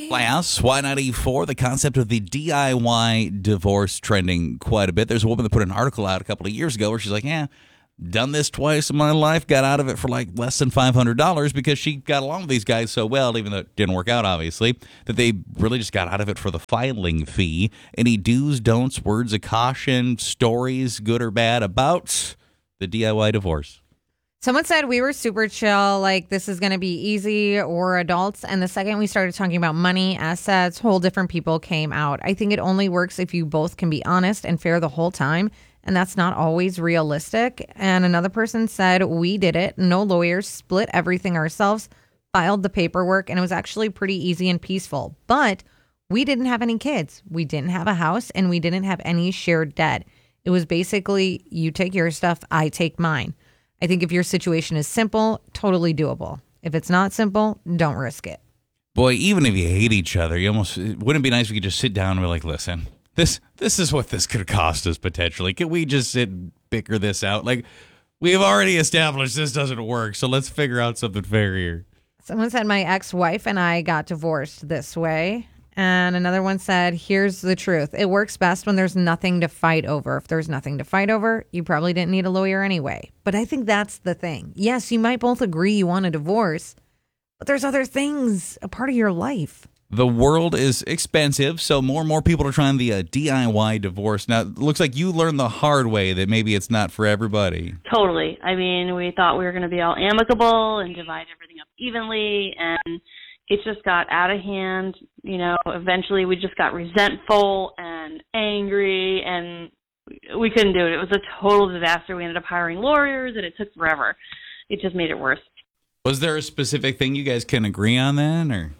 Playhouse, Y94, the concept of the DIY divorce trending quite a bit. There's a woman that put an article out a couple of years ago where she's like, yeah, done this twice in my life, got out of it for like less than $500 because she got along with these guys so well, even though it didn't work out, obviously, that they really just got out of it for the filing fee. Any do's, don'ts, words of caution, stories, good or bad, about the DIY divorce? Someone said we were super chill, like this is going to be easy, or adults. And the second we started talking about money, assets, whole different people came out. I think it only works if you both can be honest and fair the whole time. And that's not always realistic. And another person said we did it. No lawyers, split everything ourselves, filed the paperwork, and it was actually pretty easy and peaceful. But we didn't have any kids. We didn't have a house, and we didn't have any shared debt. It was basically you take your stuff, I take mine. I think if your situation is simple, totally doable. If it's not simple, don't risk it. Boy, even if you hate each other, wouldn't it be nice if we could just sit down and be like, listen, this is what this could cost us potentially. Can we just sit and bicker this out? Like, we've already established this doesn't work, so let's figure out something fair here. Someone said my ex-wife and I got divorced this way. And another one said, here's the truth. It works best when there's nothing to fight over. If there's nothing to fight over, you probably didn't need a lawyer anyway. But I think that's the thing. Yes, you might both agree you want a divorce, but there's other things a part of your life. The world is expensive, so more and more people are trying the DIY divorce. Now, it looks like you learned the hard way that maybe it's not for everybody. Totally. I mean, we thought we were going to be all amicable and divide everything up evenly, and it just got out of hand. You know, eventually we just got resentful and angry, and we couldn't do it. It was a total disaster. We ended up hiring lawyers, and it took forever. It just made it worse. Was there a specific thing you guys can agree on then, or?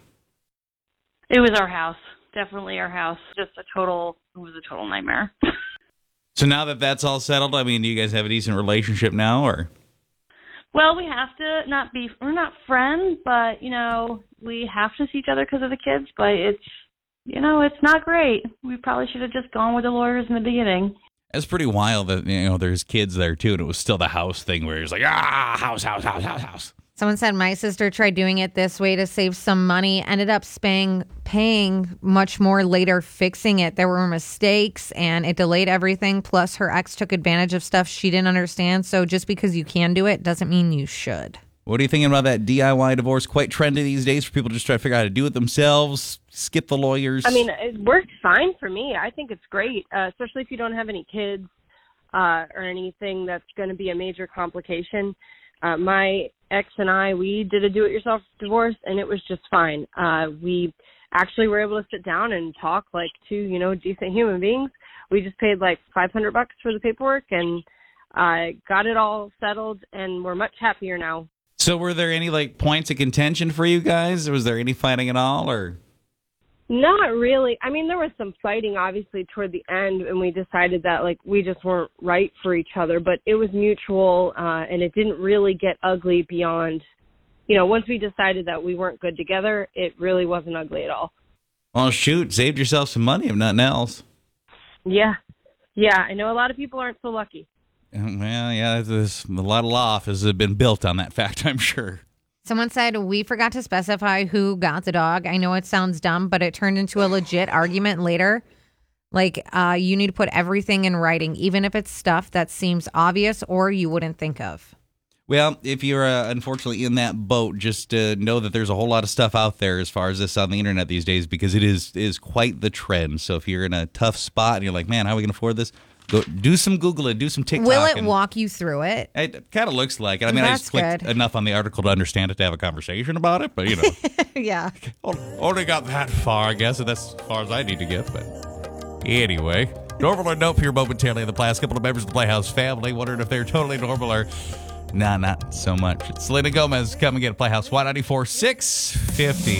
It was our house. Definitely our house. It was a total nightmare. So now that that's all settled, I mean, do you guys have a decent relationship now, or? Well, we have to we're not friends, but, we have to see each other because of the kids, but it's not great. We probably should have just gone with the lawyers in the beginning. It's pretty wild that, there's kids there too, and it was still the house thing where it's like, house. Someone said my sister tried doing it this way to save some money, ended up paying much more later fixing it. There were mistakes and it delayed everything. Plus her ex took advantage of stuff she didn't understand. So just because you can do it doesn't mean you should. What are you thinking about that DIY divorce? Quite trendy these days for people to just try to figure out how to do it themselves, skip the lawyers. I mean, it worked fine for me. I think it's great, especially if you don't have any kids or anything that's going to be a major complication. My ex and I, we did a do-it-yourself divorce, and it was just fine. We actually were able to sit down and talk like two, decent human beings. We just paid like $500 for the paperwork and got it all settled, and we're much happier now. So were there any points of contention for you guys? Was there any fighting at all, or? Not really. I mean, there was some fighting, obviously, toward the end, and we decided that, we just weren't right for each other. But it was mutual, and it didn't really get ugly beyond, once we decided that we weren't good together, it really wasn't ugly at all. Well, shoot, saved yourself some money, if nothing else. Yeah. Yeah, I know a lot of people aren't so lucky. Well, yeah, there's a lot of law offices have been built on that fact, I'm sure. Someone said, we forgot to specify who got the dog. I know it sounds dumb, but it turned into a legit argument later. You need to put everything in writing, even if it's stuff that seems obvious or you wouldn't think of. Well, if you're unfortunately in that boat, just know that there's a whole lot of stuff out there as far as this on the internet these days, because it is quite the trend. So if you're in a tough spot and you're like, man, how are we going to afford this? Go do some Googling, do some TikTok. Will it walk you through it? It kind of looks like it. I mean, That's I just clicked good. enough on the article to understand it to have a conversation about it, but Yeah. Only got that far, I guess, and that's as far as I need to get. But anyway, normal or nope here momentarily. The last couple of members of the Playhouse family wondering if they're totally normal or nah, not so much. It's Selena Gomez. Come and get a Playhouse. Y94 650.